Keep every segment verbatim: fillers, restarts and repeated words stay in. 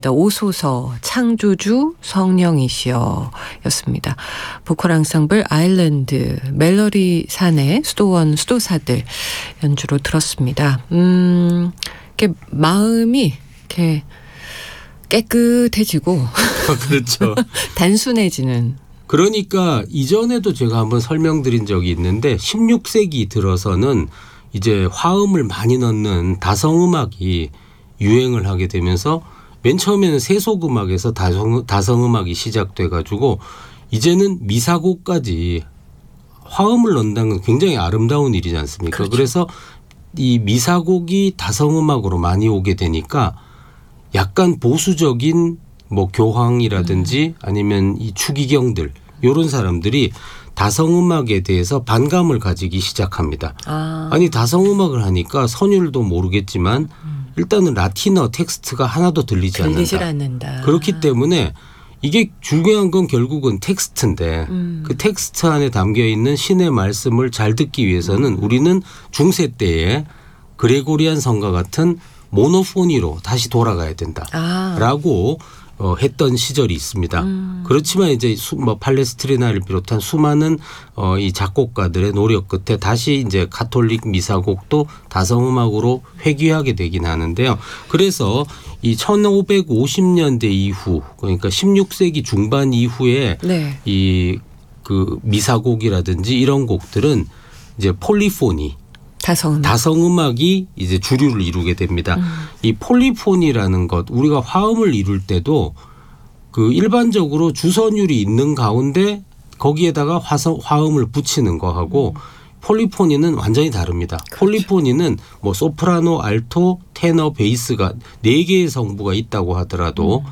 오소서, 창조주, 성령이 시여였습니다. 보컬 앙상블 아일랜드, 멜로디 사내, 수도원, 수도사들 연주로 들었습니다. 음, 이렇게 마음이 이렇게 깨끗해지고 그렇죠. 단순해지는. 그러니까 이전에도 제가 한번 설명드린 적이 있는데 십육 세기 들어서는 이제 화음을 많이 넣는 다성음악이 유행을 하게 되면서 맨 처음에는 세속음악에서 다성, 다성음악이 시작돼 가지고 이제는 미사곡까지 화음을 넣는다는 건 굉장히 아름다운 일이지 않습니까? 그렇죠. 그래서 이 미사곡이 다성음악으로 많이 오게 되니까 약간 보수적인 뭐 교황이라든지 아니면 이 추기경들 이런 사람들이 다성음악에 대해서 반감을 가지기 시작합니다. 아. 아니 다성음악을 하니까 선율도 모르겠지만 일단은 라틴어 텍스트가 하나도 들리지 않는다. 않는다. 그렇기 때문에 이게 중요한 건 결국은 텍스트인데 음. 그 텍스트 안에 담겨 있는 신의 말씀을 잘 듣기 위해서는 음. 우리는 중세 때에 그레고리안 성가 같은 모노포니로 다시 돌아가야 된다라고 아. 어, 했던 시절이 있습니다. 음. 그렇지만 이제 수, 뭐 팔레스트리나를 비롯한 수많은 어, 이 작곡가들의 노력 끝에 다시 이제 가톨릭 미사곡도 다성음악으로 회귀하게 되긴 하는데요. 그래서 이 천오백오십 년대 이후 그러니까 십육 세기 중반 이후에 네. 이 그 미사곡이라든지 이런 곡들은 이제 폴리포니 다성음악. 다성음악이 이제 주류를 이루게 됩니다. 음. 이 폴리포니라는 것 우리가 화음을 이룰 때도 그 일반적으로 주선율이 있는 가운데 거기에다가 화성, 화음을 붙이는 거하고 음. 폴리포니는 완전히 다릅니다. 그렇죠. 폴리포니는 뭐 소프라노, 알토, 테너, 베이스가 네 개의 성부가 있다고 하더라도 음.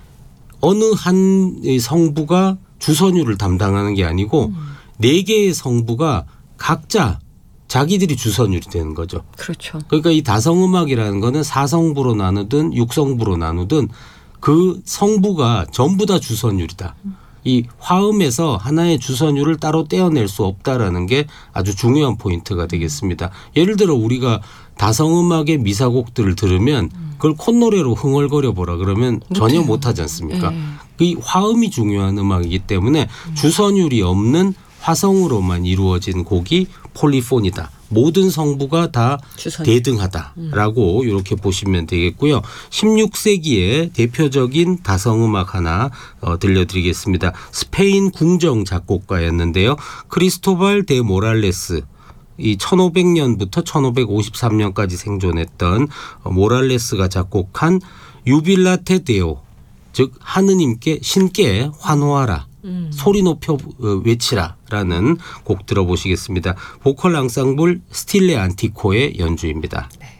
어느 한 성부가 주선율을 담당하는 게 아니고 음. 네 개의 성부가 각자 자기들이 주선율이 되는 거죠. 그렇죠. 그러니까 이 다성음악이라는 거는 사성부로 나누든 육성부로 나누든 그 성부가 전부 다 주선율이다. 음. 이 화음에서 하나의 주선율을 따로 떼어낼 수 없다라는 게 아주 중요한 포인트가 되겠습니다. 예를 들어 우리가 다성음악의 미사곡들을 들으면 그걸 콧노래로 흥얼거려 보라 그러면 전혀 못하지 않습니까? 네. 이 화음이 중요한 음악이기 때문에 주선율이 없는 화성으로만 이루어진 곡이 폴리포니다. 모든 성부가 다 주선율. 대등하다라고 음. 이렇게 보시면 되겠고요. 십육 세기의 대표적인 다성음악 하나 어, 들려드리겠습니다. 스페인 궁정 작곡가였는데요. 크리스토발 데 모랄레스. 이 천오백 년부터 천오백오십삼 년까지 생존했던 어, 모랄레스가 작곡한 유빌라테 데오. 즉 하느님께 신께 환호하라. 음. 소리 높여 외치라라는 곡 들어보시겠습니다. 보컬 앙상블 스틸레 안티코의 연주입니다. 네.